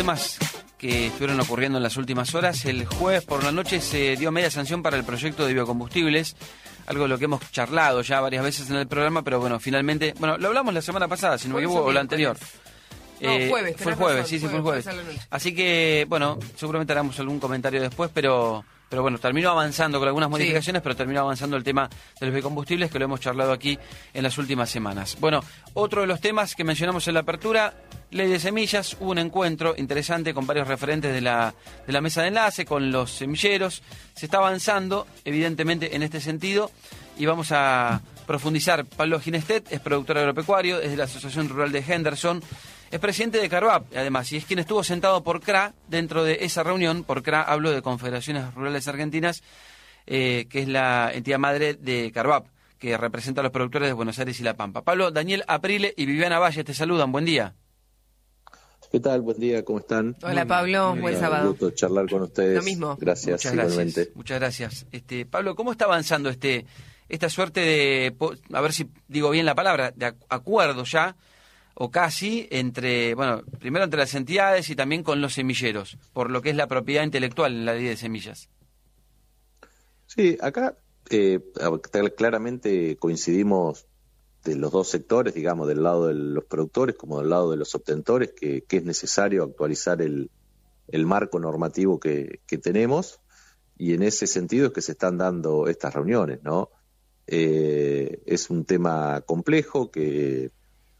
temas que estuvieron ocurriendo en las últimas horas. El jueves por la noche se dio media sanción para el proyecto de biocombustibles, algo de lo que hemos charlado ya varias veces en el programa, pero bueno, finalmente, lo hablamos la semana pasada, si no me equivoco, o la anterior. Jueves. Fue el jueves, sí, fue el jueves. Así que, seguramente haremos algún comentario después, pero bueno, terminó avanzando con algunas modificaciones, pero terminó avanzando el tema de los biocombustibles, que lo hemos charlado aquí en las últimas semanas. Bueno, otro de los temas que mencionamos en la apertura, ley de semillas. Hubo un encuentro interesante con varios referentes de la mesa de enlace, con los semilleros. Se está avanzando, evidentemente, en este sentido, y vamos a profundizar. Pablo Ginestet es productor agropecuario, es de la Asociación Rural de Henderson. Es presidente de Carvap, además, y es quien estuvo sentado por CRA dentro de esa reunión. Por CRA hablo de Confederaciones Rurales Argentinas, que es la entidad madre de Carvap, que representa a los productores de Buenos Aires y La Pampa. Pablo, Daniel Aprile y Viviana Valle te saludan. Buen día. ¿Qué tal? Buen día, ¿cómo están? Hola, Pablo, buen sábado. Un gusto charlar con ustedes. Lo mismo. Gracias, igualmente. Muchas gracias. Pablo, ¿cómo está avanzando esta suerte de, a ver si digo bien la palabra, de acuerdo ya, o casi, primero entre las entidades y también con los semilleros, por lo que es la propiedad intelectual en la ley de semillas? Sí, acá claramente coincidimos de los dos sectores, digamos, del lado de los productores como del lado de los obtentores, que es necesario actualizar el marco normativo que tenemos, y en ese sentido es que se están dando estas reuniones, ¿no? Es un tema complejo que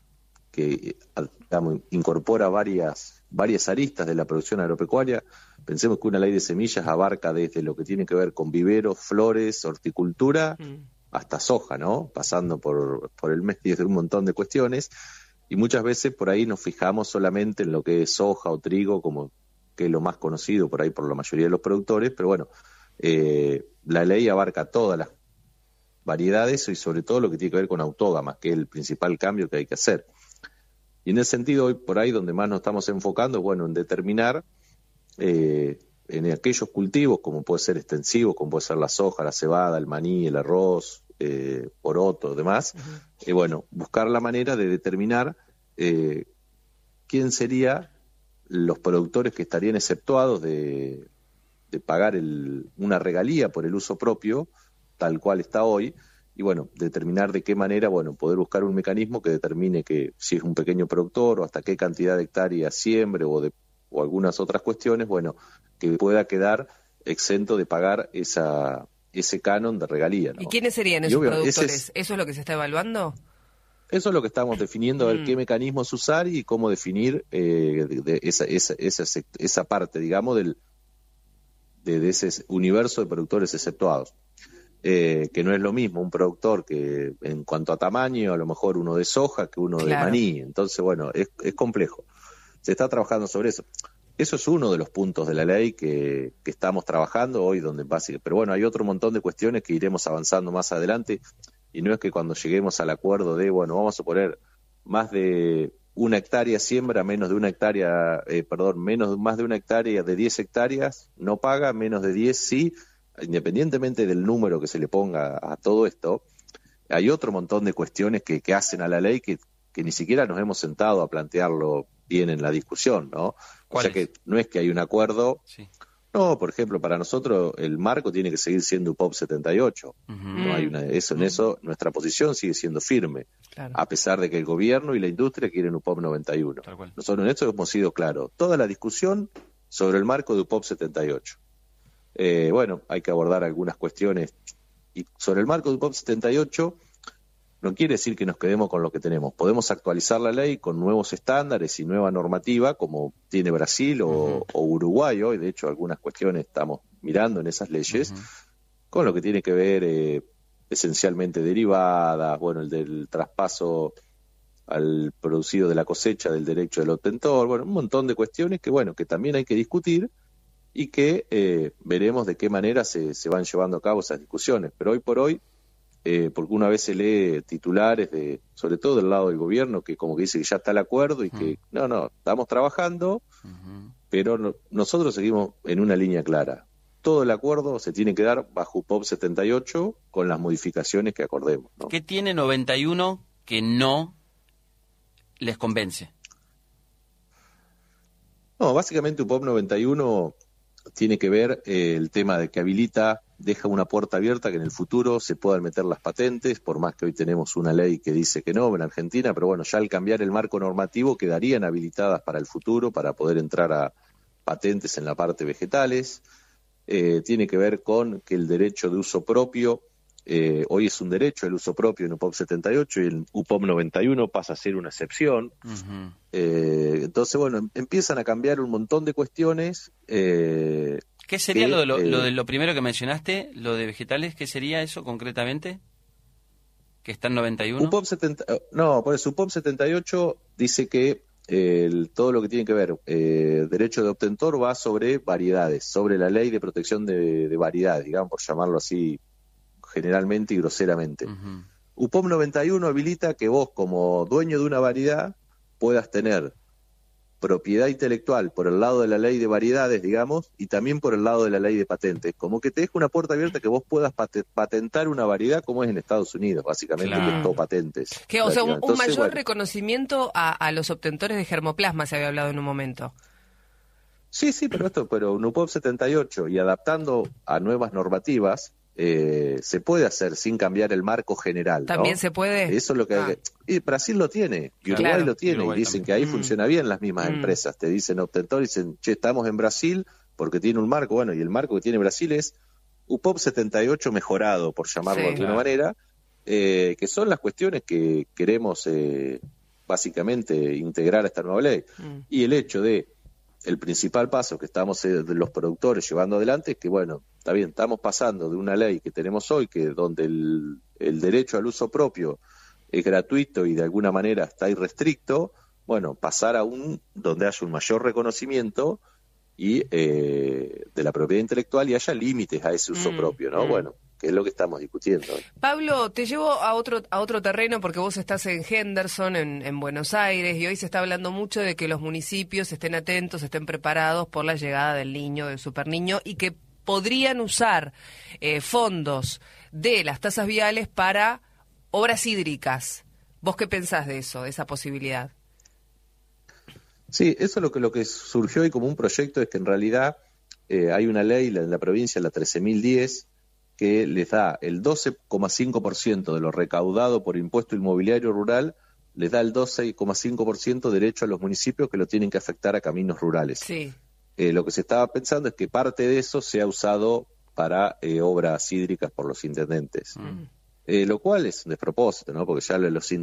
digamos, incorpora varias aristas de la producción agropecuaria. Pensemos que una ley de semillas abarca desde lo que tiene que ver con viveros, flores, horticultura, hasta soja, ¿no? Pasando por el medio de un montón de cuestiones, y muchas veces por ahí nos fijamos solamente en lo que es soja o trigo, como que es lo más conocido por ahí por la mayoría de los productores, pero bueno, la ley abarca todas las variedades y sobre todo lo que tiene que ver con autógamas, que es el principal cambio que hay que hacer. Y en ese sentido, hoy por ahí donde más nos estamos enfocando, en determinar en aquellos cultivos, como puede ser extensivos, como puede ser la soja, la cebada, el maní, el arroz, poroto, demás, buscar la manera de determinar quién serían los productores que estarían exceptuados de pagar una regalía por el uso propio, tal cual está hoy, y determinar de qué manera, poder buscar un mecanismo que determine que si es un pequeño productor o hasta qué cantidad de hectáreas siembre o algunas otras cuestiones, que pueda quedar exento de pagar ese canon de regalía, ¿no? ¿Y quiénes serían esos productores? ¿Eso es lo que se está evaluando? Eso es lo que estamos definiendo, a ver qué mecanismos usar y cómo definir esa parte, digamos, de ese universo de productores exceptuados. Que no es lo mismo un productor que en cuanto a tamaño, a lo mejor uno de soja que uno de maní. Entonces, es complejo. Se está trabajando sobre eso. Eso es uno de los puntos de la ley que estamos trabajando hoy, pero hay otro montón de cuestiones que iremos avanzando más adelante, y no es que cuando lleguemos al acuerdo de, vamos a poner más de una hectárea siembra, más de una hectárea de 10 hectáreas no paga, menos de 10 sí. Independientemente del número que se le ponga a todo esto, hay otro montón de cuestiones que hacen a la ley que ni siquiera nos hemos sentado a plantearlo bien en la discusión, ¿no? O sea que no es que hay un acuerdo. Sí. No, por ejemplo, para nosotros el marco tiene que seguir siendo UPOP 78. No hay en eso nuestra posición sigue siendo firme, a pesar de que el gobierno y la industria quieren UPOP 91. Nosotros en esto hemos sido claros. Toda la discusión sobre el marco de UPOP 78. Hay que abordar algunas cuestiones, y sobre el marco de UPOP 78 no quiere decir que nos quedemos con lo que tenemos. Podemos actualizar la ley con nuevos estándares y nueva normativa, como tiene Brasil o Uruguay hoy. De hecho, algunas cuestiones estamos mirando en esas leyes, con lo que tiene que ver esencialmente derivadas, el del traspaso al producido de la cosecha del derecho del obtentor, un montón de cuestiones que también hay que discutir, y que veremos de qué manera se van llevando a cabo esas discusiones. Pero hoy por hoy, porque una vez se lee titulares, sobre todo del lado del gobierno, que como que dice que ya está el acuerdo y que no, estamos trabajando, pero nosotros seguimos en una línea clara. Todo el acuerdo se tiene que dar bajo UPOP 78 con las modificaciones que acordemos, ¿no? ¿Qué tiene 91 que no les convence? No, básicamente UPOP 91 tiene que ver el tema de que deja una puerta abierta que en el futuro se puedan meter las patentes, por más que hoy tenemos una ley que dice que no en Argentina, pero bueno, ya al cambiar el marco normativo quedarían habilitadas para el futuro para poder entrar a patentes en la parte vegetales. Tiene que ver con que el derecho de uso propio, hoy es un derecho el uso propio en UPOP 78 y en UPOP 91 pasa a ser una excepción. Uh-huh. Entonces, bueno, empiezan a cambiar un montón de cuestiones. ¿Qué sería lo de lo primero que mencionaste, lo de vegetales? ¿Qué sería eso concretamente? ¿Que está en 91? Por eso UPOP 78 dice que todo lo que tiene que ver derecho de obtentor va sobre variedades, sobre la ley de protección de variedades, digamos, por llamarlo así generalmente y groseramente. Uh-huh. UPOP 91 habilita que vos, como dueño de una variedad, puedas tener propiedad intelectual por el lado de la ley de variedades, digamos, y también por el lado de la ley de patentes. Como que te deja una puerta abierta que vos puedas patentar una variedad como es en Estados Unidos, básicamente, claro, que es todo patentes. O sea, un mayor reconocimiento a los obtentores de germoplasma se había hablado en un momento. Sí, pero en UPOP 78 y adaptando a nuevas normativas, se puede hacer sin cambiar el marco general, ¿no? ¿También se puede? Eso es lo que y Brasil lo tiene, y Uruguay lo tiene, Uruguay y dicen también. que ahí funciona bien las mismas empresas. Te dicen obtentor y dicen, che, estamos en Brasil porque tiene un marco, bueno, y el marco que tiene Brasil es UPOP 78 mejorado, por llamarlo de alguna manera, que son las cuestiones que queremos básicamente integrar a esta nueva ley. Y el hecho de el principal paso que estamos de los productores llevando adelante es que, bueno, está bien, estamos pasando de una ley que tenemos hoy, que donde el derecho al uso propio es gratuito y de alguna manera está irrestricto, bueno, pasar a donde haya un mayor reconocimiento y de la propiedad intelectual y haya límites a ese uso propio, ¿no? Bueno, que es lo que estamos discutiendo. Pablo, te llevo a otro terreno porque vos estás en Henderson, en Buenos Aires, y hoy se está hablando mucho de que los municipios estén atentos, estén preparados por la llegada del niño, del superniño, y que podrían usar fondos de las tasas viales para obras hídricas. ¿Vos qué pensás de eso, de esa posibilidad? Sí, eso es lo que surgió hoy como un proyecto, es que en realidad hay una ley en la provincia, la 13.010, que les da el 12,5% de lo recaudado por impuesto inmobiliario rural, les da el 12,5% derecho a los municipios que lo tienen que afectar a caminos rurales. Sí. Lo que se estaba pensando es que parte de eso sea usado para obras hídricas por los intendentes. Lo cual es un despropósito, ¿no? Porque ya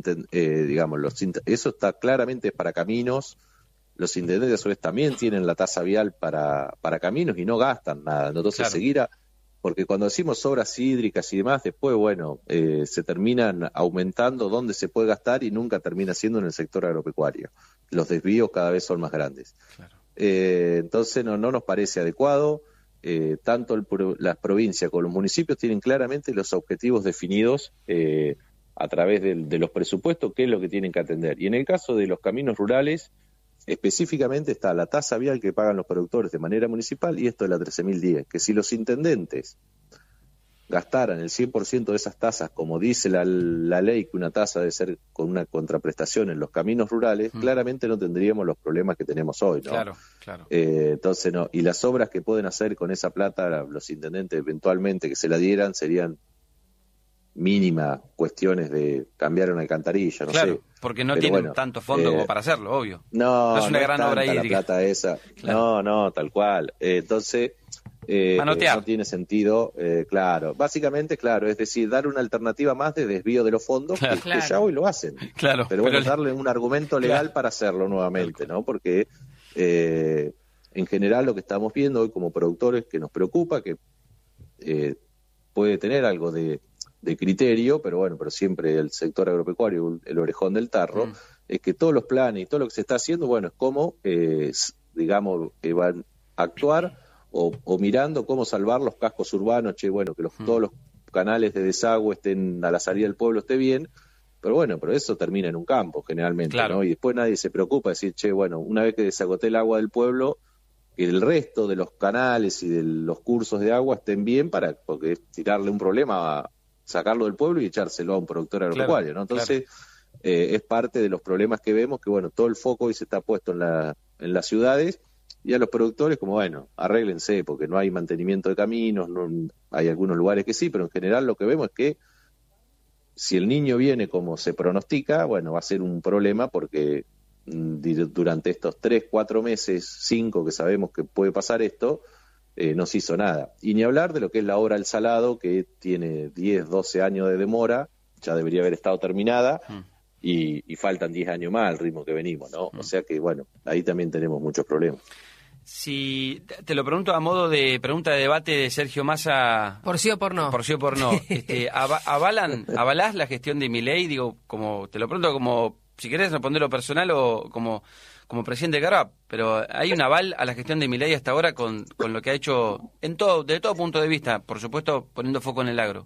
eso está claramente para caminos. Los intendentes a su vez también tienen la tasa vial para caminos y no gastan nada, ¿no? Entonces porque cuando decimos obras hídricas y demás, después, bueno, se terminan aumentando dónde se puede gastar y nunca termina siendo en el sector agropecuario. Los desvíos cada vez son más grandes. Claro. Entonces no nos parece adecuado. Tanto las provincias como los municipios tienen claramente los objetivos definidos a través de los presupuestos, qué es lo que tienen que atender. Y en el caso de los caminos rurales, específicamente está la tasa vial que pagan los productores de manera municipal y esto de la 13.010, que si los intendentes gastaran el 100% de esas tasas, como dice la ley, que una tasa debe ser con una contraprestación en los caminos rurales, claramente no tendríamos los problemas que tenemos hoy, ¿no? Claro. Entonces, no. Y las obras que pueden hacer con esa plata los intendentes eventualmente que se la dieran serían mínimas cuestiones de cambiar una alcantarilla, no sé. Porque no tienen tanto fondo como para hacerlo, obvio. No es una gran obra hídrica. La plata esa. Claro. No, tal cual. Entonces, no tiene sentido, claro. Básicamente, claro, es decir, dar una alternativa más de desvío de los fondos, que ya hoy lo hacen. Claro. Pero bueno, darle un argumento legal para hacerlo nuevamente, ¿no? Porque en general lo que estamos viendo hoy como productores que nos preocupa, que puede tener algo de criterio, pero siempre el sector agropecuario, el orejón del tarro, es que todos los planes y todo lo que se está haciendo, es como, digamos, van a actuar o mirando cómo salvar los cascos urbanos, todos los canales de desagüe estén a la salida del pueblo, esté bien, pero eso termina en un campo generalmente, ¿no? Y después nadie se preocupa de decir, una vez que desagoté el agua del pueblo, que el resto de los canales y de los cursos de agua estén bien porque es tirarle un problema a sacarlo del pueblo y echárselo a un productor agropecuario, ¿no? Entonces, es parte de los problemas que vemos, que todo el foco hoy se está puesto en las ciudades, Y a los productores como, bueno, arréglense, porque no hay mantenimiento de caminos, no, hay algunos lugares que sí, pero en general lo que vemos es que si el niño viene como se pronostica, bueno, va a ser un problema porque durante estos 3, 4 meses, 5 que sabemos que puede pasar esto, no se hizo nada. Y ni hablar de lo que es la obra El Salado, que tiene 10, 12 años de demora, ya debería haber estado terminada, y faltan 10 años más al ritmo que venimos, ¿no? O sea que, bueno, ahí también tenemos muchos problemas. Si te lo pregunto a modo de pregunta de debate de Sergio Massa... ¿Por sí o por no? Por sí o por no. ¿Avalás la gestión de Milei? Digo, como te lo pregunto como, si querés responderlo personal o como presidente de Carvap, pero ¿hay un aval a la gestión de Milei hasta ahora con lo que ha hecho de todo punto de vista, por supuesto poniendo foco en el agro?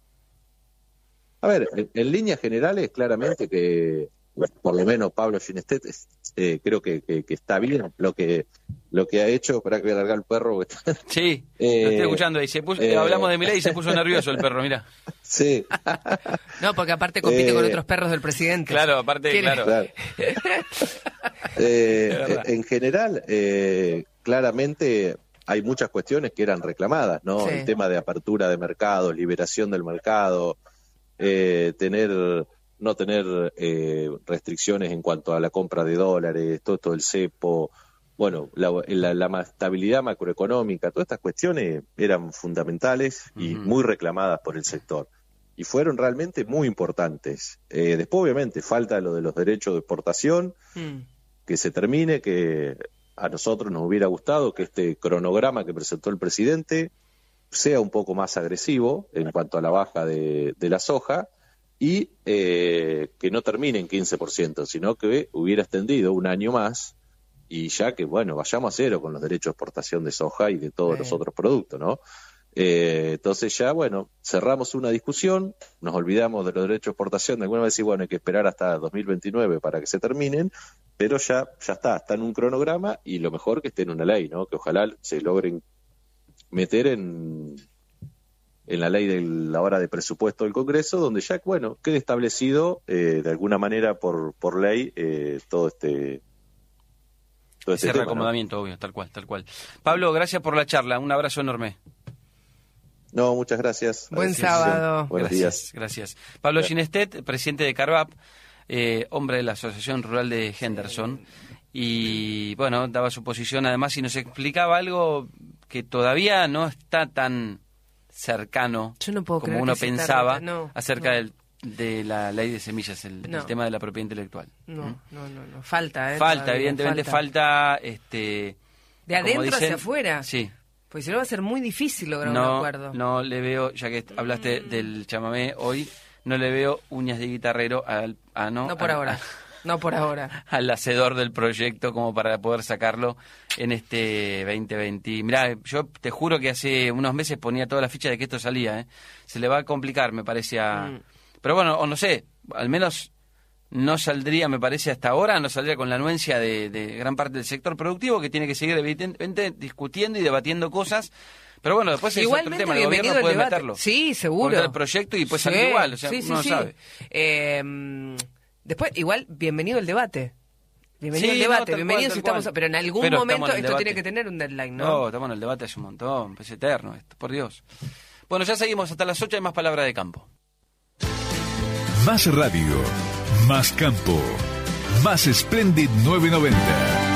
A ver, en líneas generales, claramente que por lo menos Pablo Ginestet creo que está bien lo que ha hecho. Para que voy a largar el perro. Sí, lo estoy escuchando. Y hablamos de Milei y se puso nervioso el perro, mira. Sí. No, porque aparte compite con otros perros del presidente. Claro, aparte, claro. En general, claramente hay muchas cuestiones que eran reclamadas, ¿no? Sí. El tema de apertura de mercado, liberación del mercado, no tener restricciones en cuanto a la compra de dólares, todo el cepo, bueno, la estabilidad macroeconómica, todas estas cuestiones eran fundamentales y muy reclamadas por el sector. Y fueron realmente muy importantes. Después, obviamente, falta lo de los derechos de exportación, que se termine, que a nosotros nos hubiera gustado que este cronograma que presentó el presidente sea un poco más agresivo en cuanto a la baja de la soja, y que no termine en 15%, sino que hubiera extendido un año más, y ya que, bueno, vayamos a cero con los derechos de exportación de soja y de todos los otros productos, ¿no? Entonces ya, bueno, cerramos una discusión, nos olvidamos de los derechos de exportación, de alguna vez, y bueno, hay que esperar hasta 2029 para que se terminen, pero ya está en un cronograma, y lo mejor que esté en una ley, ¿no? Que ojalá se logren meter en la ley de la hora de presupuesto del Congreso, donde ya, bueno, quede establecido de alguna manera por ley todo ese tema, reacomodamiento, ¿no? Obvio, tal cual. Pablo, gracias por la charla, un abrazo enorme. No, muchas gracias. Buen sábado. Buenos días. Gracias. Pablo Ginestet, presidente de Carvap, hombre de la Asociación Rural de Henderson, y bueno, daba su posición además y nos explicaba algo que todavía no está tan cercano como uno pensaba acerca de la ley de semillas, el tema de la propiedad intelectual. No. Falta, evidentemente falta. De adentro hacia afuera. Sí. Pues si no va a ser muy difícil lograr un acuerdo. No le veo, ya que hablaste del chamamé hoy, no le veo uñas de guitarrero No por ahora. Al hacedor del proyecto como para poder sacarlo en este 2020. Mirá, yo te juro que hace unos meses ponía toda la ficha de que esto salía, Se le va a complicar, me parece. Pero bueno, o no sé, al menos no saldría, me parece, hasta ahora, no saldría con la anuencia de gran parte del sector productivo, que tiene que seguir evidentemente discutiendo y debatiendo cosas. Pero bueno, después es otro tema, el gobierno puede meterlo. Sí, seguro. El proyecto y puede salir igual, o sea, uno no sabe. Después, igual, bienvenido el debate. Bienvenido si estamos... Pero en algún momento esto tiene que tener un deadline, ¿no? No, estamos en el debate hace un montón, es eterno esto, por Dios. Bueno, ya seguimos hasta las 8, hay más palabra de campo. Más radio, más campo, más Splendid 990.